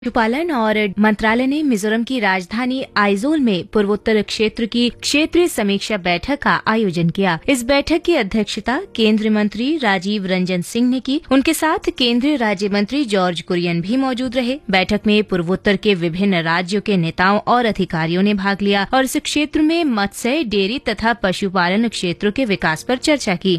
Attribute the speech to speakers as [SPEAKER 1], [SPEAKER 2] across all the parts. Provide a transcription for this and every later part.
[SPEAKER 1] पशुपालन और मंत्रालय ने मिजोरम की राजधानी आइजोल में पूर्वोत्तर क्षेत्र की क्षेत्रीय समीक्षा बैठक का आयोजन किया। इस बैठक की अध्यक्षता केंद्रीय मंत्री राजीव रंजन सिंह ने की। उनके साथ केंद्रीय राज्य मंत्री जॉर्ज कुरियन भी मौजूद रहे। बैठक में पूर्वोत्तर के विभिन्न राज्यों के नेताओं और अधिकारियों ने भाग लिया और इस क्षेत्र में मत्स्य, डेयरी तथा पशुपालन क्षेत्रों के विकास पर चर्चा की।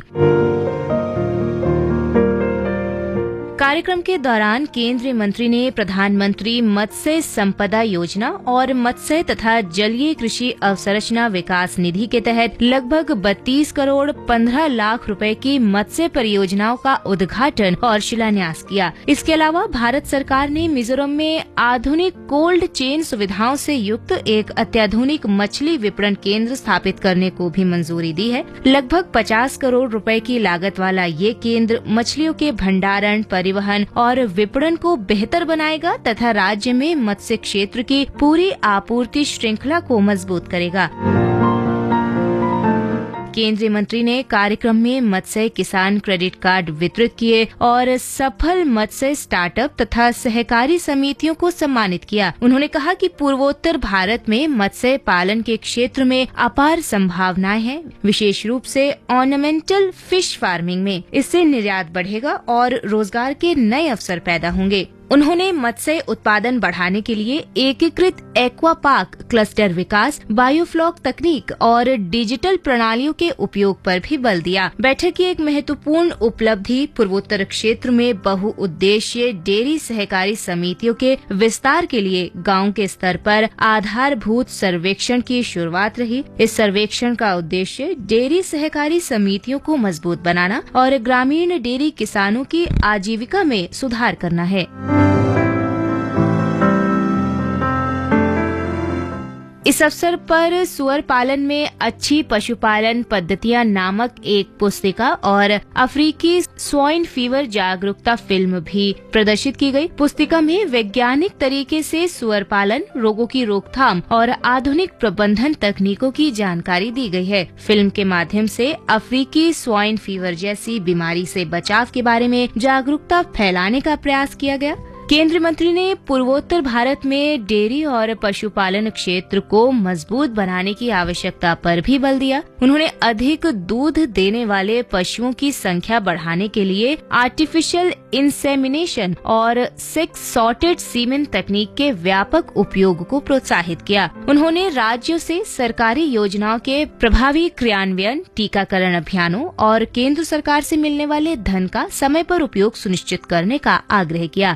[SPEAKER 1] कार्यक्रम के दौरान केंद्रीय मंत्री ने प्रधानमंत्री मत्स्य संपदा योजना और मत्स्य तथा जलीय कृषि अवसंरचना विकास निधि के तहत लगभग 32 करोड़ 15 लाख रुपए की मत्स्य परियोजनाओं का उद्घाटन और शिलान्यास किया। इसके अलावा भारत सरकार ने मिजोरम में आधुनिक कोल्ड चेन सुविधाओं से युक्त एक अत्याधुनिक मछली विपणन केंद्र स्थापित करने को भी मंजूरी दी है। लगभग 50 करोड़ रुपए की लागत वाला ये केंद्र मछलियों के भंडारण, परिवहन और विपणन को बेहतर बनाएगा तथा राज्य में मत्स्य क्षेत्र की पूरी आपूर्ति श्रृंखला को मजबूत करेगा। केंद्रीय मंत्री ने कार्यक्रम में मत्स्य किसान क्रेडिट कार्ड वितरित किए और सफल मत्स्य स्टार्टअप तथा सहकारी समितियों को सम्मानित किया। उन्होंने कहा कि पूर्वोत्तर भारत में मत्स्य पालन के क्षेत्र में अपार संभावनाएं हैं, विशेष रूप से ऑर्नामेंटल फिश फार्मिंग में। इससे निर्यात बढ़ेगा और रोजगार के नए अवसर पैदा होंगे। उन्होंने मत्स्य उत्पादन बढ़ाने के लिए एकीकृत एक्वा पार्क क्लस्टर विकास, बायोफ्लॉक तकनीक और डिजिटल प्रणालियों के उपयोग पर भी बल दिया। बैठक की एक महत्वपूर्ण उपलब्धि पूर्वोत्तर क्षेत्र में बहुउद्देशीय डेयरी सहकारी समितियों के विस्तार के लिए गांव के स्तर पर आधारभूत सर्वेक्षण की शुरुआत रही। इस सर्वेक्षण का उद्देश्य डेयरी सहकारी समितियों को मजबूत बनाना और ग्रामीण डेयरी किसानों की आजीविका में सुधार करना है। इस अवसर पर सुअर पालन में अच्छी पशुपालन पद्धतियां नामक एक पुस्तिका और अफ्रीकी स्वाइन फीवर जागरूकता फिल्म भी प्रदर्शित की गई। पुस्तिका में वैज्ञानिक तरीके से सुअर पालन, रोगों की रोकथाम और आधुनिक प्रबंधन तकनीकों की जानकारी दी गई है। फिल्म के माध्यम से अफ्रीकी स्वाइन फीवर जैसी बीमारी से बचाव के बारे में जागरूकता फैलाने का प्रयास किया गया। केंद्रीय मंत्री ने पूर्वोत्तर भारत में डेयरी और पशुपालन क्षेत्र को मजबूत बनाने की आवश्यकता पर भी बल दिया। उन्होंने अधिक दूध देने वाले पशुओं की संख्या बढ़ाने के लिए आर्टिफिशियल इंसेमिनेशन और सेक्स सॉर्टेड सीमेन तकनीक के व्यापक उपयोग को प्रोत्साहित किया। उन्होंने राज्यों से सरकारी योजनाओं के प्रभावी क्रियान्वयन, टीकाकरण अभियानों और केंद्र सरकार से मिलने वाले धन का समय पर उपयोग सुनिश्चित करने का आग्रह किया।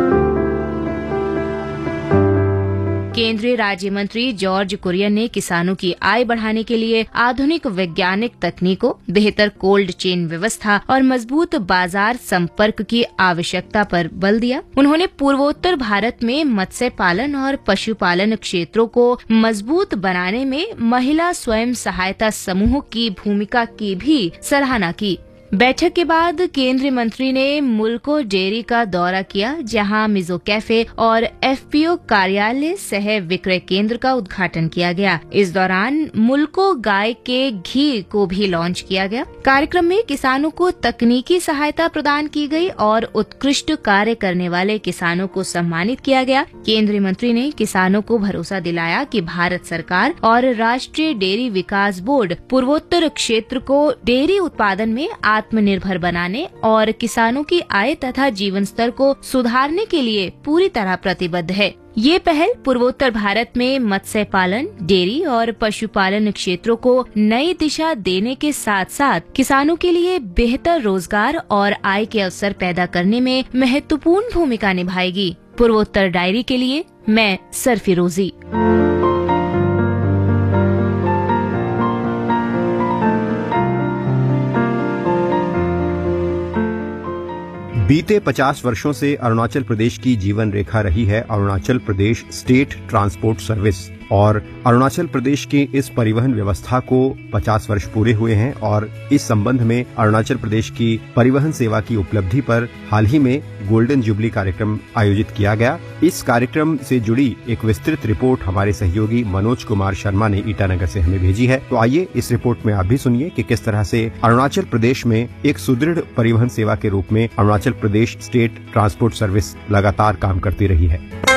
[SPEAKER 1] केंद्रीय राज्य मंत्री जॉर्ज कुरियन ने किसानों की आय बढ़ाने के लिए आधुनिक वैज्ञानिक तकनीकों, बेहतर कोल्ड चेन व्यवस्था और मजबूत बाजार संपर्क की आवश्यकता पर बल दिया। उन्होंने पूर्वोत्तर भारत में मत्स्य पालन और पशुपालन क्षेत्रों को मजबूत बनाने में महिला स्वयं सहायता समूहों की भूमिका की भी सराहना की। बैठक के बाद केंद्रीय मंत्री ने मुल्को डेयरी का दौरा किया, जहां मिजो कैफे और एफपीओ कार्यालय सह विक्रय केंद्र का उद्घाटन किया गया। इस दौरान मुल्को गाय के घी को भी लॉन्च किया गया। कार्यक्रम में किसानों को तकनीकी सहायता प्रदान की गई और उत्कृष्ट कार्य करने वाले किसानों को सम्मानित किया गया। केंद्रीय मंत्री ने किसानों को भरोसा दिलाया कि भारत सरकार और राष्ट्रीय डेयरी विकास बोर्ड पूर्वोत्तर क्षेत्र को डेयरी उत्पादन में आत्मनिर्भर बनाने और किसानों की आय तथा जीवन स्तर को सुधारने के लिए पूरी तरह प्रतिबद्ध है। ये पहल पूर्वोत्तर भारत में मत्स्य पालन, डेयरी और पशुपालन क्षेत्रों को नई दिशा देने के साथ साथ किसानों के लिए बेहतर रोजगार और आय के अवसर पैदा करने में महत्वपूर्ण भूमिका निभाएगी। पूर्वोत्तर डायरी के लिए मैं सरफिरोजी।
[SPEAKER 2] बीते 50 वर्षों से अरुणाचल प्रदेश की जीवन रेखा रही है Arunachal Pradesh state transport service. और अरुणाचल प्रदेश की इस परिवहन व्यवस्था को 50 वर्ष पूरे हुए हैं और इस संबंध में अरुणाचल प्रदेश की परिवहन सेवा की उपलब्धि पर हाल ही में गोल्डन जुबली कार्यक्रम आयोजित किया गया। इस कार्यक्रम से जुड़ी एक विस्तृत रिपोर्ट हमारे सहयोगी मनोज कुमार शर्मा ने ईटानगर से हमें भेजी है। तो आइए इस रिपोर्ट में आप भी सुनिए कि किस तरह से अरुणाचल प्रदेश में एक सुदृढ़ परिवहन सेवा के रूप में Arunachal Pradesh state transport service लगातार काम करती रही है।